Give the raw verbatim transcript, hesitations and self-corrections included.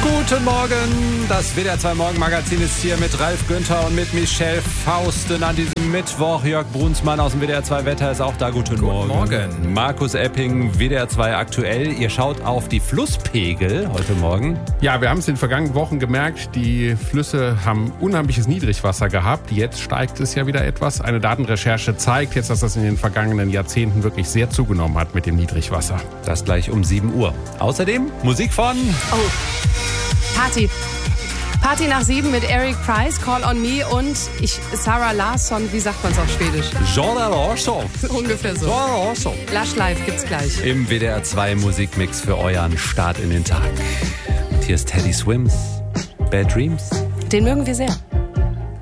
Guten Morgen, das W D R zwei Morgenmagazin ist hier mit Ralf Günther und mit Michelle Fausten an diesem Mittwoch. Jörg Brunsmann aus dem W D R zwei Wetter ist auch da. Guten, Guten Morgen. Morgen. Markus Epping, W D R zwei aktuell. Ihr schaut auf die Flusspegel heute Morgen. Ja, wir haben es in den vergangenen Wochen gemerkt, die Flüsse haben unheimliches Niedrigwasser gehabt. Jetzt steigt es ja wieder etwas. Eine Datenrecherche zeigt jetzt, dass das in den vergangenen Jahrzehnten wirklich sehr zugenommen hat mit dem Niedrigwasser. Das gleich um sieben Uhr. Außerdem Musik von... Oh. Party. Party nach sieben mit Eric Price, Call on Me und ich, Sarah Larsson, wie sagt man es auf Schwedisch? Jean Larsson. Ungefähr so. Jean Larsson. Lush Live gibt's gleich. Im W D R zwei Musikmix für euren Start in den Tag. Und hier ist Teddy Swims, Bad Dreams. Den mögen wir sehr.